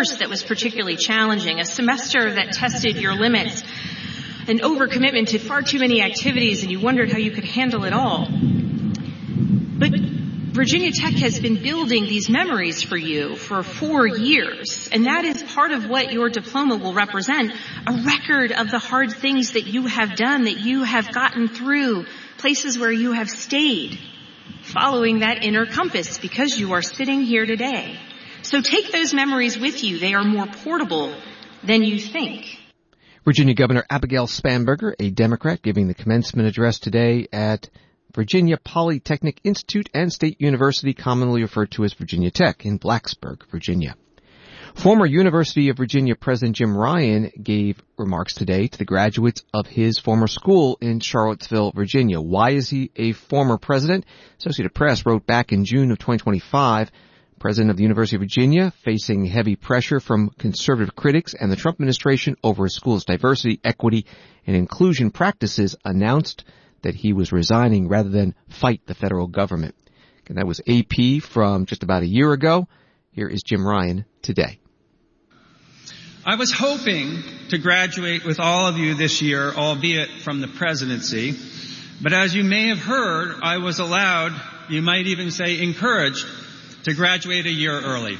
course that was particularly challenging, a semester that tested your limits, an overcommitment to far too many activities, and you wondered how you could handle it all. But Virginia Tech has been building these memories for you for 4 years, and that is part of what your diploma will represent, a record of the hard things that you have done, that you have gotten through, places where you have stayed, following that inner compass, because you are sitting here today. So take those memories with you. They are more portable than you think. Virginia Governor Abigail Spanberger, a Democrat, giving the commencement address today at Virginia Polytechnic Institute and State University, commonly referred to as Virginia Tech, in Blacksburg, Virginia. Former University of Virginia President Jim Ryan gave remarks today to the graduates of his former school in Charlottesville, Virginia. Why is he a former president? Associated Press wrote back in June of 2025, President of the University of Virginia, facing heavy pressure from conservative critics and the Trump administration over his school's diversity, equity, and inclusion practices, announced that he was resigning rather than fight the federal government. And that was AP from just about a year ago. Here is Jim Ryan today. I was hoping to graduate with all of you this year, albeit from the presidency. But as you may have heard, I was allowed, you might even say encouraged, to graduate a year early.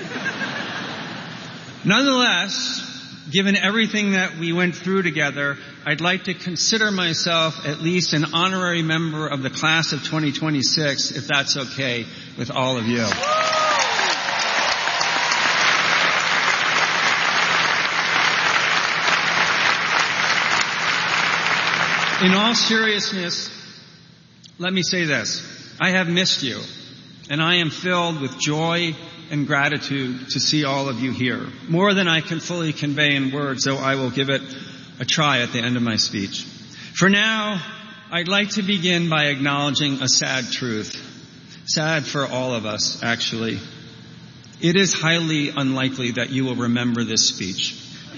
Nonetheless, given everything that we went through together, I'd like to consider myself at least an honorary member of the class of 2026, if that's okay with all of you. In all seriousness, let me say this. I have missed you, and I am filled with joy and gratitude to see all of you here. More than I can fully convey in words, though I will give it a try at the end of my speech. For now, I'd like to begin by acknowledging a sad truth. Sad for all of us, actually. It is highly unlikely that you will remember this speech.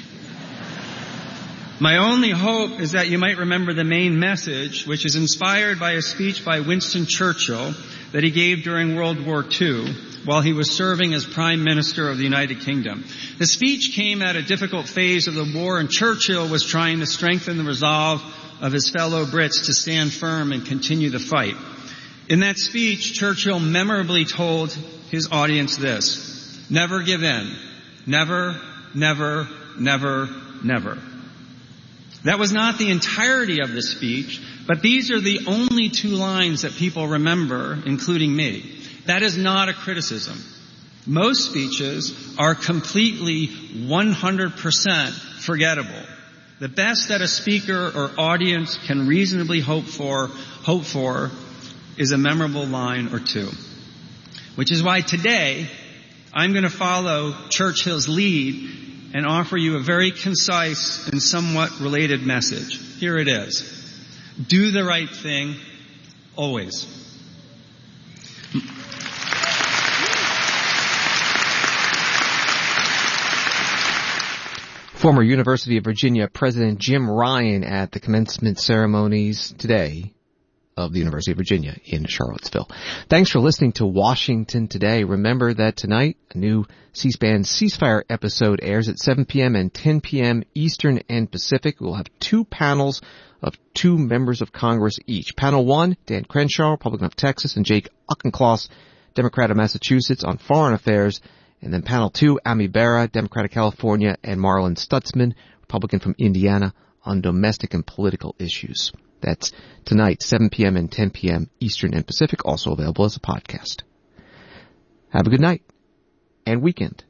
My only hope is that you might remember the main message, which is inspired by a speech by Winston Churchill that he gave during World War II while he was serving as Prime Minister of the United Kingdom. The speech came at a difficult phase of the war, and Churchill was trying to strengthen the resolve of his fellow Brits to stand firm and continue the fight. In that speech, Churchill memorably told his audience this: never give in. Never, never, never, never. That was not the entirety of the speech, but these are the only 2 lines that people remember, including me. That is not a criticism. Most speeches are completely 100% forgettable. The best that a speaker or audience can reasonably hope for is a memorable line or 2. Which is why today I'm going to follow Churchill's lead and offer you a very concise and somewhat related message. Here it is. Do the right thing, always. Former University of Virginia President Jim Ryan at the commencement ceremonies today of the University of Virginia in Charlottesville. Thanks for listening to Washington Today. Remember that tonight a new C-SPAN Ceasefire episode airs at 7 p.m. and 10 p.m. Eastern and Pacific. We'll have 2 panels of 2 members of Congress each. Panel 1, Dan Crenshaw, Republican of Texas, and Jake Auchincloss, Democrat of Massachusetts, on foreign affairs. And then Panel 2, Ami Bera, Democrat of California, and Marlin Stutzman, Republican from Indiana, on domestic and political issues. That's tonight, 7 p.m. and 10 p.m. Eastern and Pacific, also available as a podcast. Have a good night and weekend.